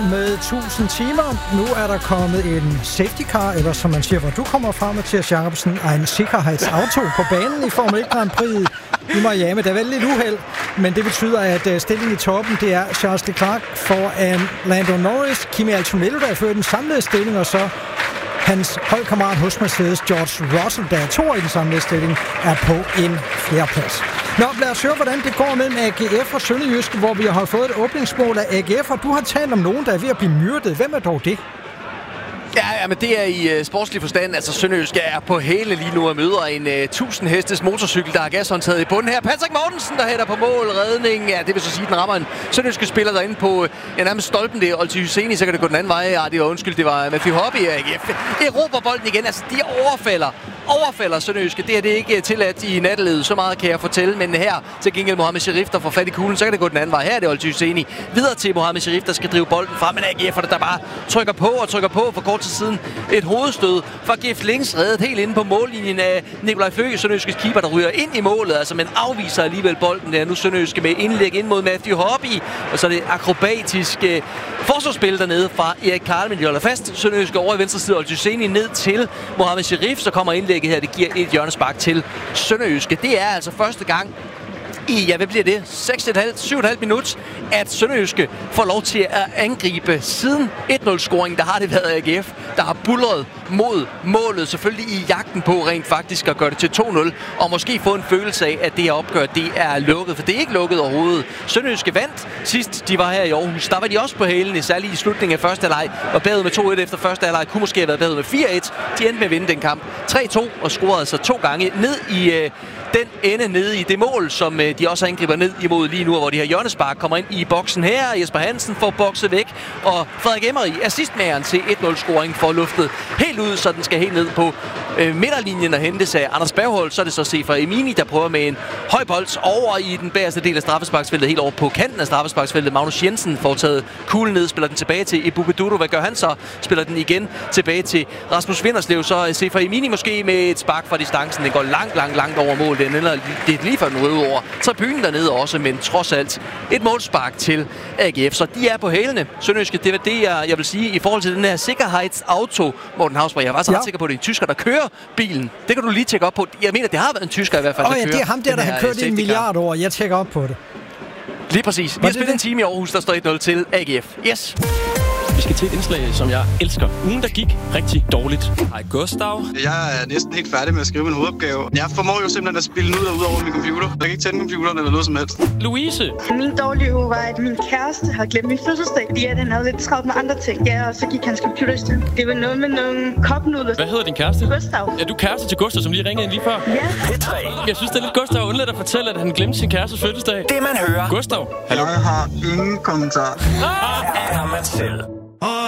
med 1000 timer. Nu er der kommet en safety car, eller som man siger, hvor du kommer fra, Mathias Jacobsen, en sikkerhedsauto på banen i Formel 1 Grand Prix i Miami. Der er vel lidt uheld, men det betyder, at stillingen i toppen, det er Charles Leclerc foran Lando Norris, Kimi Antonello, der er ført den samlede stilling, og så hans holdkammerat hos Mercedes, George Russell, der er to i den samlede stilling, er på en fjerdeplads. Nå, lad os høre, hvordan det går mellem AGF og Sønderjyske, hvor vi har fået et åbningsmål af AGF, og du har talt om nogen, der er ved at blive myrdet. Hvem er dog det? Ja, men det er i sportslig forstand. Altså, Sønderjyske er på hæle lige nu og møder en 1000 hestes motorcykel, der er gashåndtaget i bunden her. Patrick Mortensen, der hætter på mål. Redning, ja, det vil så sige, den rammer en Sønderjyske spiller derinde på nærmest stolpen. Det er Olti Husseini, så kan det gå den anden vej. Ja, det var undskyld, det var Matthew Hobby. AGF erobrer bolden igen. Altså, de overfalder Sønderjyske. Det er det ikke tilladt i nattelivet. Så meget kan jeg fortælle. Men her til gengæld Mohamed Sharif, der får fat i kuglen, så kan det gå den anden vej. Her er det Olti Husseini. Videre til Mohamed Sharif, der skal drive bolden frem. Men AGF'erne, der bare trykker på for kort tid siden. Et hovedstød fra Gif Links, reddet helt inde på mållinjen af Nikolaj Føge, Sønderjyskes keeper, der ryger ind i målet. Altså, men afviser alligevel bolden. Det er nu Sønderjyske med indlæg ind mod Matthew Hobby. Og så er det akrobatiske forsvarsspil dernede fra Erik Karlman. De holder fast. Sønderjyske over i venstre side. Olti Husseini ned til Mohamed Sharif. Så kommer indlægget her. Det giver et hjørnespark til Sønderjyske. Det er altså første gang i, hvad bliver det? 7,5 minut, at Sønderjyske får lov til at angribe. Siden 1-0-scoringen, der har det været AGF, der har buldret mod målet, selvfølgelig i jagten på rent faktisk at gøre det til 2-0, og måske få en følelse af, at det her opgør, det er lukket, for det er ikke lukket overhovedet. Sønderjyske vandt sidst, de var her i Aarhus. Der var de også på hælene, særligt i slutningen af første halvleg, og bagud med 2-1 efter første halvleg, kunne måske have været bagud med 4-1. De endte med at vinde den kamp 3-2, og scorede altså 2 gange ned i den ende nede i det mål, som de også angriber ned imod lige nu, hvor de her hjørnespark kommer ind i boksen her. Jesper Hansen får bokset væk, og Frederik Emery, assistmageren til 1-0-scoring, får luftet helt ud, så den skal helt ned på midterlinjen og hentes af Anders Bergholt. Så er det så Sefer Emini, der prøver med en høj bold over i den bagerste del af straffesparksfeltet, helt over på kanten af straffesparksfeltet. Magnus Jensen får taget kuglen ned, spiller den tilbage til Ibu Bedudo. Hvad gør han så? Spiller den igen tilbage til Rasmus Vinderslev. Så Sefer Emini måske med et spark fra distancen. Den går langt over mål. Det er lige før den røde over tribunen dernede også, men trods alt et målspark til AGF. Så de er på hælene. Sønderjyske, det er det, jeg vil sige i forhold til den her sikkerhedsauto. Morten Hausberg, jeg var så ret sikker på, at det er en tysker, der kører bilen. Det kan du lige tjekke op på. Jeg mener, det har været en tysker i hvert fald, der kører. Det er ham der har kørt i 1 milliard år. Jeg tjekker op på det. Lige præcis. Vi har spillet en time i Aarhus, der står 1-0 til AGF. Yes. Vi skal til et indslag, som jeg elsker. Ugen, der gik rigtig dårligt. Hej Gustav. Jeg er næsten helt færdig med at skrive min hovedopgave. Jeg formår jo simpelthen at spille den ud over min computer. Jeg kan ikke tænde computeren eller noget som helst. Louise. Min dårlige uge var, at min kæreste har glemt min fødselsdag. Fordi han havde lidt travlt med andre ting. Ja, og så gik hans computer i stykker. Det var noget med nogle kopnudler. Hvad hedder din kæreste? Gustav. Er du kæreste til Gustav, som lige ringede ind lige før? Ja. Jeg synes, det er lidt Gustav undladt at fortælle, at han glemte sin kærestes fødselsdag. Det man hører. Gustav. Jeg har ingen kommentar. Er man selv.